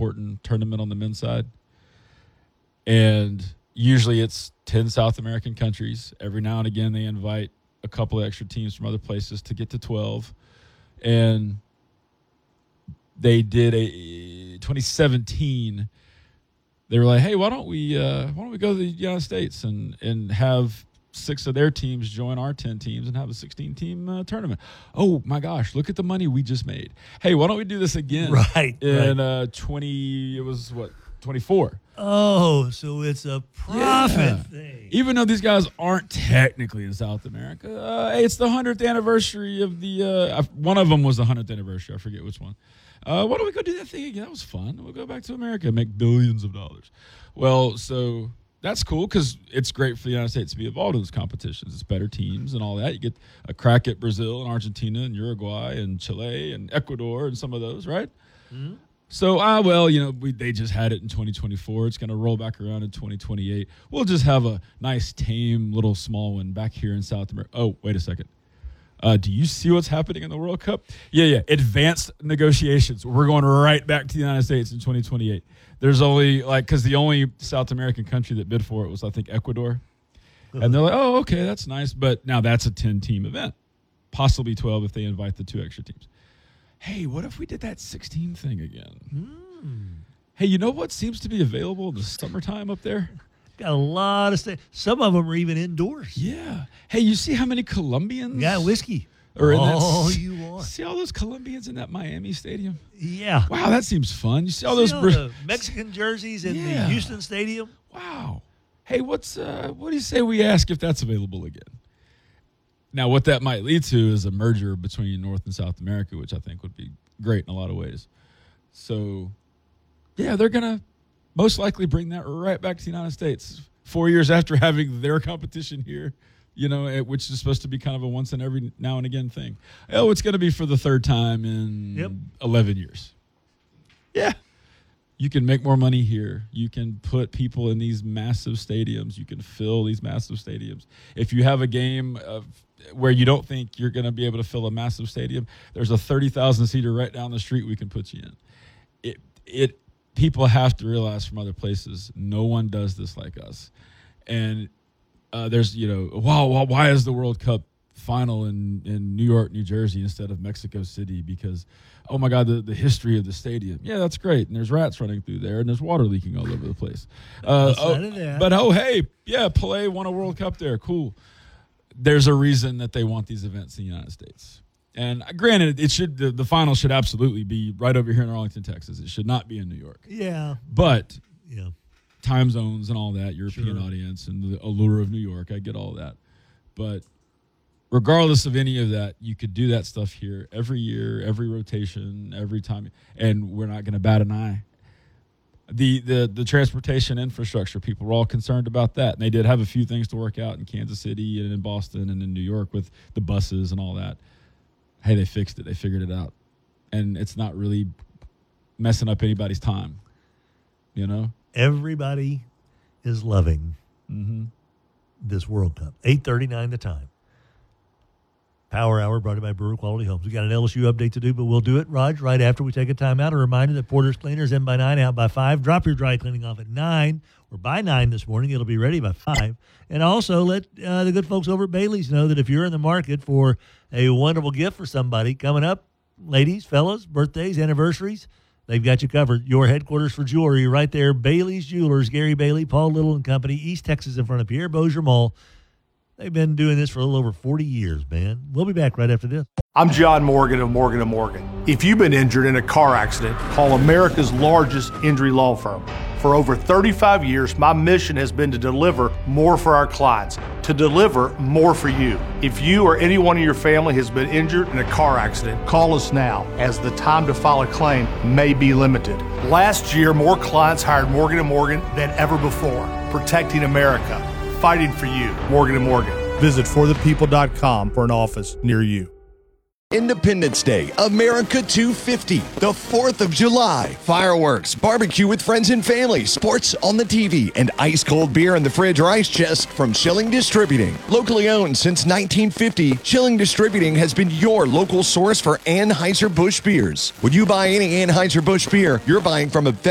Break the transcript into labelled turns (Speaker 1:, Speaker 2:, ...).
Speaker 1: important tournament on the men's side. And usually it's 10 South American countries. Every now and again they invite a couple of extra teams from other places to get to 12. And they did a 2017. They were like, hey, why don't we go to the United States and have 6 of their teams join our 10 teams and have a 16-team tournament. Oh, my gosh, look at the money we just made. Hey, why don't we do this again?
Speaker 2: Right.
Speaker 1: In 24.
Speaker 2: Oh, so it's a profit thing.
Speaker 1: Even though these guys aren't technically in South America, hey, it's the 100th anniversary of the one of them was the 100th anniversary. I forget which one. Why don't we go do that thing again? That was fun. We'll go back to America and make billions of dollars. Well, so that's cool because it's great for the United States to be involved in those competitions. It's better teams and all that. You get a crack at Brazil and Argentina and Uruguay and Chile and Ecuador and some of those, right? Mm-hmm. So, they just had it in 2024. It's going to roll back around in 2028. We'll just have a nice, tame, little small one back here in South America. Oh, wait a second. Do you see what's happening in the World Cup? Yeah. Advanced negotiations. We're going right back to the United States in 2028. There's only, because the only South American country that bid for it was, I think, Ecuador. And they're like, oh, okay, that's nice. But now that's a 10-team event, possibly 12 if they invite the 2 extra teams. Hey, what if we did that 16 thing again? Hey, you know what seems to be available in the summertime up there?
Speaker 2: Got a lot of some of them are even indoors.
Speaker 1: Yeah. Hey, you see how many Colombians?
Speaker 2: Yeah, whiskey.
Speaker 1: Or
Speaker 2: you want.
Speaker 1: See all those Colombians in that Miami stadium?
Speaker 2: Yeah.
Speaker 1: Wow, that seems fun. You see all
Speaker 2: the Mexican jerseys in the Houston Stadium?
Speaker 1: Wow. Hey, what do you say we ask if that's available again? Now, what that might lead to is a merger between North and South America, which I think would be great in a lot of ways. So, yeah, they're going to most likely bring that right back to the United States 4 years after having their competition here, which is supposed to be kind of a once in every now and again thing. Oh, it's going to be for the 3rd time in 11 years. Yeah. You can make more money here. You can put people in these massive stadiums. You can fill these massive stadiums. If you have a game where you don't think you're going to be able to fill a massive stadium, there's a 30,000 seater right down the street we can put you in. People have to realize from other places, no one does this like us. And there's, why is the World Cup final in New York, New Jersey instead of Mexico City? Because, oh my God, the history of the stadium. Yeah, that's great. And there's rats running through there and there's water leaking all over the place. But hey, yeah, Pelé won a World Cup there. Cool. There's a reason that they want these events in the United States. And granted, the final should absolutely be right over here in Arlington, Texas. It should not be in New York.
Speaker 2: Yeah.
Speaker 1: But time zones and all that, European audience and the allure of New York, I get all that. But regardless of any of that, you could do that stuff here every year, every rotation, every time, and we're not going to bat an eye. The transportation infrastructure, people were all concerned about that. And they did have a few things to work out in Kansas City and in Boston and in New York with the buses and all that. Hey, they fixed it. They figured it out. And it's not really messing up anybody's time,
Speaker 2: Everybody is loving this World Cup. 8:39 the time. Power Hour brought to you by Brewer Quality Homes. We got an LSU update to do, but we'll do it, Raj, right after we take a timeout. A reminder that Porter's Cleaners in by 9, out by 5. Drop your dry cleaning off at 9 or by 9 this morning. It'll be ready by 5. And also let the good folks over at Bailey's know that if you're in the market for a wonderful gift for somebody coming up, ladies, fellas, birthdays, anniversaries, they've got you covered. Your headquarters for jewelry right there. Bailey's Jewelers, Gary Bailey, Paul Little and Company, East Texas in front of Pierre Bossier Mall. They've been doing this for a little over 40 years, man. We'll be back right after this.
Speaker 3: I'm John Morgan of Morgan & Morgan. If you've been injured in a car accident, call America's largest injury law firm. For over 35 years, my mission has been to deliver more for our clients, to deliver more for you. If you or anyone in your family has been injured in a car accident, call us now, as the time to file a claim may be limited. Last year, more clients hired Morgan & Morgan than ever before, protecting America, fighting for you. Morgan & Morgan. Visit forthepeople.com for an office near you.
Speaker 4: Independence Day, America 250, the 4th of July. Fireworks, barbecue with friends and family, sports on the TV, and ice-cold beer in the fridge or ice chest from Schilling Distributing. Locally owned since 1950, Schilling Distributing has been your local source for Anheuser-Busch beers. When you buy any Anheuser-Busch beer, you're buying from a